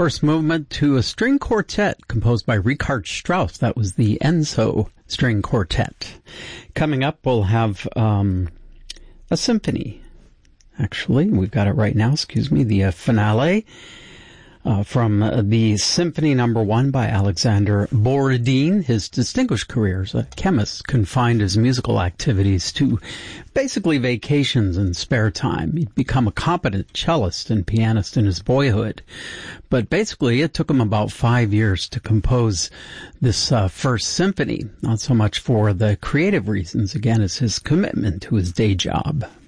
First movement to a string quartet composed by Richard Strauss. That was the Enzo String Quartet. Coming up, we'll have a symphony. Actually, we've got it right now. The finale from the Symphony No. 1 by Alexander Borodin. His distinguished career as a chemist confined his musical activities to basically vacations and spare time. He'd become a competent cellist and pianist in his boyhood, but basically it took him about 5 years to compose this first symphony, not so much for the creative reasons, again, as his commitment to his day job.